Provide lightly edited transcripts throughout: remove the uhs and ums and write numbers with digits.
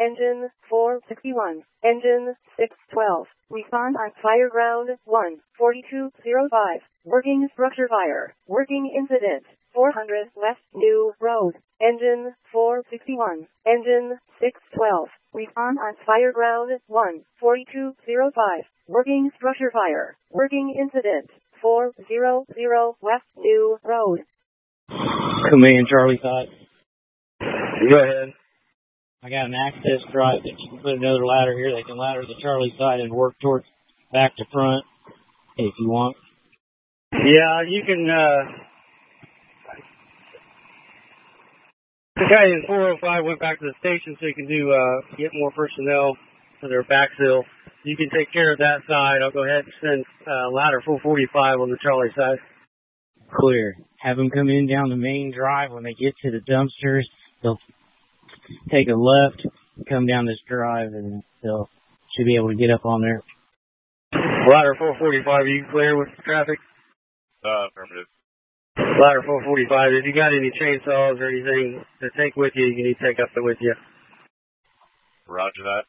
Engine 461. Engine 612. Respond on fire ground 14205. Working structure fire. Working incident. 400 West New Road. Engine 461. Engine 612. Respond on fire ground 14205. Working structure fire. Working incident. 400 West New Road. Command Charlie side. Go ahead. I got an access drive that you can put another ladder here. They can ladder the Charlie side and work towards back to front if you want. Yeah, you can, the guy in 405 went back to the station so he can do, get more personnel for their backfill. You can take care of that side. I'll go ahead and send, ladder 445 on the Charlie side. Clear. Have them come in down the main drive. When they get to the dumpsters, they'll take a left, come down this drive, and they'll should be able to get up on there. Ladder 445, are you clear with traffic? Affirmative. Ladder 445, if you got any chainsaws or anything to take with you, you need to take up with you. Roger that.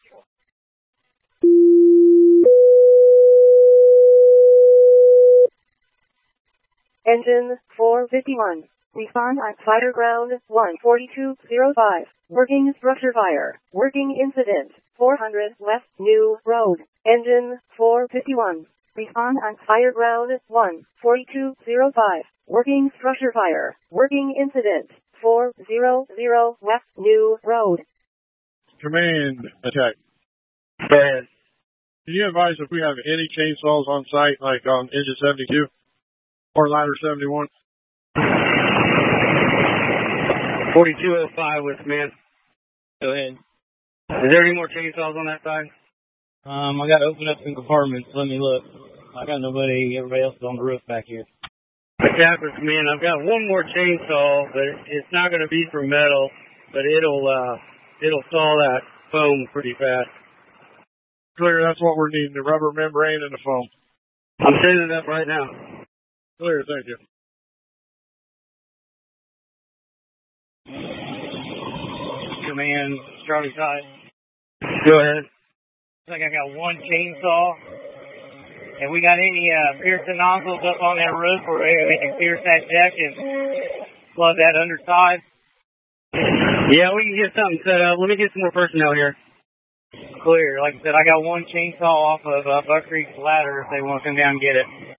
Engine 451. Respond on fire ground 14205. Working structure fire. Working incident. 400 West New Road. Engine 451. Respond on fire ground 14205. Working structure fire. Working incident. 400 West New Road. Command attack. Go ahead. Can you advise if we have any chainsaws on site, like on engine 72 or ladder 71? 4205 with command. Go ahead. Is there any more chainsaws on that side? I got to open up some compartments. Let me look. I got nobody. Everybody else is on the roof back here. Attack with command. I've got one more chainsaw, but it's not going to be for metal, but it'll saw that foam pretty fast. Clear, that's what we're needing, the rubber membrane and the foam. I'm sending it up right now. Clear, thank you. Command Charlie side. Go ahead. Looks like I got one chainsaw. Have we got any piercing nozzles up on that roof where we can pierce that deck and plug that underside? Yeah, we can get something set up. Let me get some more personnel here. Clear. Like I said, I got one chainsaw off of Buck Creek's ladder if they want to come down and get it.